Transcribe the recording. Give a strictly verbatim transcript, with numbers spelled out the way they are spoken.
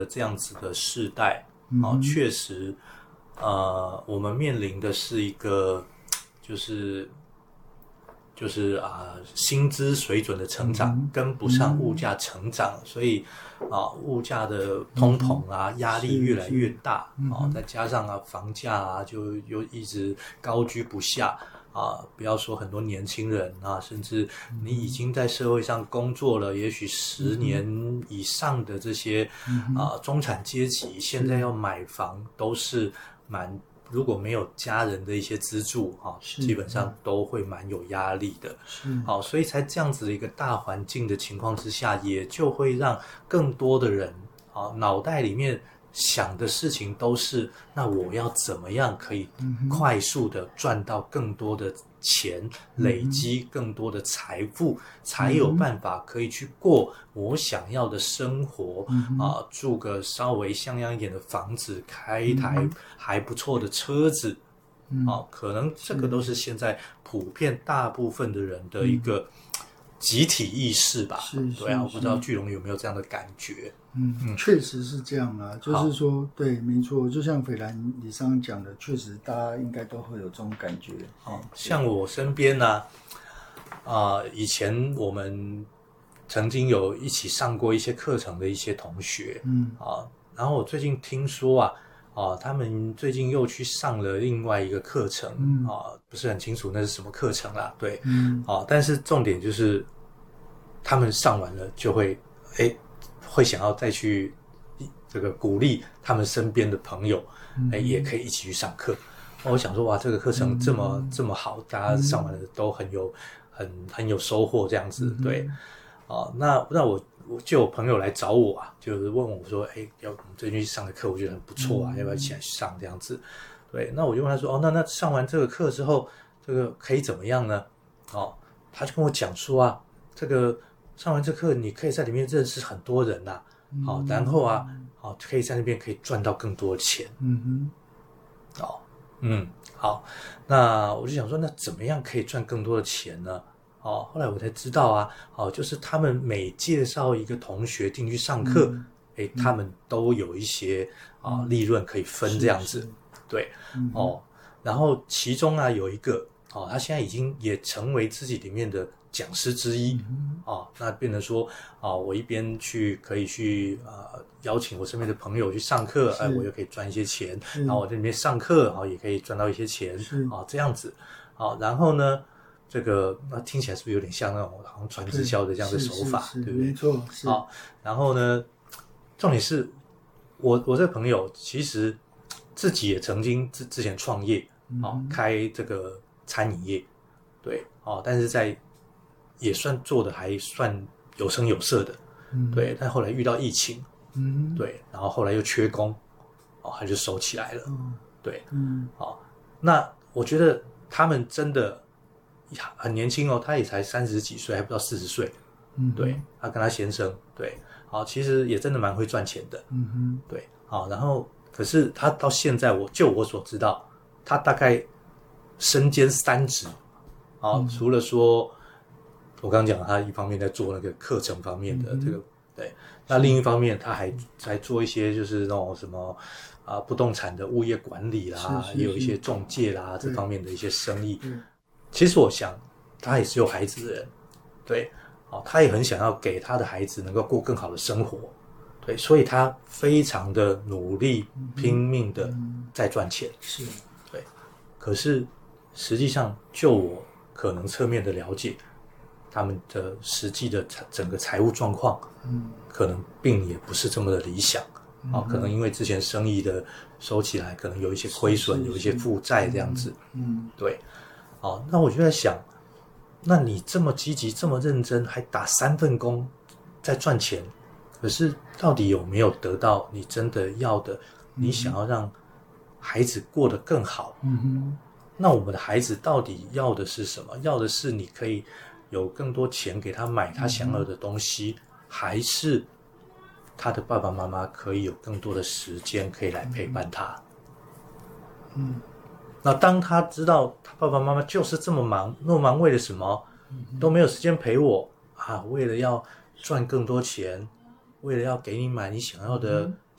这样子的世代，哦，确实，呃，我们面临的是一个，就是就是啊、呃，薪资水准的成长、嗯、跟不上物价成长，嗯、所以啊，物价的通膨啊，嗯、压力越来越大，啊，再加上啊，房价啊，就又一直高居不下。啊，不要说很多年轻人啊，甚至你已经在社会上工作了，也许十年以上的这些、嗯、啊中产阶级，现在要买房都是蛮，如果没有家人的一些资助啊，基本上都会蛮有压力的。好、啊，所以在这样子的一个大环境的情况之下，也就会让更多的人啊脑袋里面想的事情都是，那我要怎么样可以快速的赚到更多的钱，嗯、累积更多的财富，嗯、才有办法可以去过我想要的生活，嗯、啊，住个稍微像样一点的房子，开一台还不错的车子，嗯、啊，可能这个都是现在普遍大部分的人的一个集体意识吧。 是， 对啊，我不知道巨龙有没有这样的感觉。 嗯，嗯确实是这样啊，就是说，对，没错，就像斐兰你上刚讲的，确实大家应该都会有这种感觉。 好，像我身边呢、啊，啊、呃，以前我们曾经有一起上过一些课程的一些同学，嗯，啊，然后我最近听说啊，啊，他们最近又去上了另外一个课程，嗯，啊，不是很清楚那是什么课程啦，对，嗯，啊，但是重点就是他们上完了就会，哎。会想要再去这个鼓励他们身边的朋友，嗯、也可以一起去上课。我想说，哇，这个课程这么、嗯、这么好，大家上完了都很有很很有收获，这样子，嗯、对。啊，那那我我就有朋友来找我啊，就是问我说，哎，要我们最近去上的课，我觉得很不错啊，嗯、要不要一起来上这样子？对，那我就问他说，哦，那那上完这个课之后，这个可以怎么样呢？哦，他就跟我讲说啊，这个。上完这课，你可以在里面认识很多人呐、啊，好、嗯，然后啊，好，可以在那边可以赚到更多的钱，嗯哼，哦，嗯，好，那我就想说，那怎么样可以赚更多的钱呢？哦，后来我才知道啊，哦，就是他们每介绍一个同学进去上课，嗯、哎，他们都有一些啊、嗯、利润可以分这样子，对，嗯、哦，然后其中啊有一个，哦，他现在已经也成为自己里面的讲师之一，嗯、啊，那变成说啊，我一边去可以去啊邀请我身边的朋友去上课，哎，我又可以赚一些钱，然后我在里面上课，啊，也可以赚到一些钱，啊，这样子，啊，然后呢，这个那听起来是不是有点像那种好像传直销的这样的手法， 是是是对不对？ 没错，是。 好，然后呢，重点是我我这个朋友其实自己也曾经之之前创业，啊，嗯、开这个餐饮业，对，啊，但是在也算做的还算有声有色的，嗯、对，但后来遇到疫情，嗯、对，然后后来又缺工，哦，他就收起来了，嗯、对，嗯，好，那我觉得他们真的很年轻哦，他也才三十几岁，还不到四十岁，嗯，对，他跟他先生，对，好，其实也真的蛮会赚钱的，嗯哼，对，好，然后可是他到现在我就我所知道，他大概身兼三职，好，嗯、除了说。我刚刚讲，他一方面在做那个课程方面的这个，嗯、对，那另一方面他还在做一些就是那种什么啊不动产的物业管理啦，也有一些中介啦这方面的一些生意。其实我想，他也是有孩子的人，对，哦，他也很想要给他的孩子能够过更好的生活，对，所以他非常的努力，拼命的在赚钱， 是， 对。可是实际上，就我可能侧面的了解。他们的实际的整个财务状况，嗯，可能并也不是这么的理想，嗯、啊，可能因为之前生意的收起来，可能有一些亏损，有一些负债这样子，嗯，对，啊，那我就在想，那你这么积极，这么认真，还打三份工在赚钱，可是到底有没有得到你真的要的？嗯、你想要让孩子过得更好，嗯哼，那我们的孩子到底要的是什么？要的是你可以。有更多钱给他买他想要的东西，嗯、还是他的爸爸妈妈可以有更多的时间可以来陪伴他？嗯，那当他知道他爸爸妈妈就是这么忙，那么忙为了什么？嗯、都没有时间陪我啊！为了要赚更多钱，为了要给你买你想要的